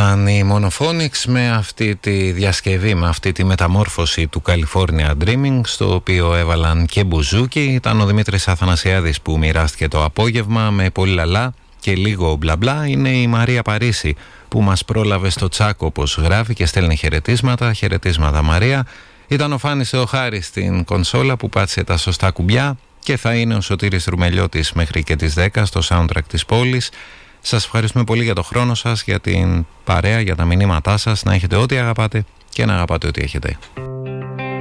Ήταν η Monophonics με αυτή τη διασκευή, με αυτή τη μεταμόρφωση του California Dreaming, στο οποίο έβαλαν και μπουζούκι. Ήταν ο Δημήτρης Αθανασιάδης που μοιράστηκε το απόγευμα με πολύ λαλά και λίγο μπλα μπλα. Είναι η Μαρία Παρίσι που μας πρόλαβε στο τσάκ, όπως γράφει, και στέλνει χαιρετίσματα. Χαιρετίσματα Μαρία. Ήταν ο Φάνης Θεοχάρης στην κονσόλα που πάτησε τα σωστά κουμπιά και θα είναι ο Σωτήρης Ρουμελιώτης μέχρι και τις 10 στο soundtrack της πόλης. Σας ευχαριστούμε πολύ για το χρόνο σας, για την παρέα, για τα μηνύματά σας. Να έχετε ό,τι αγαπάτε και να αγαπάτε ό,τι έχετε.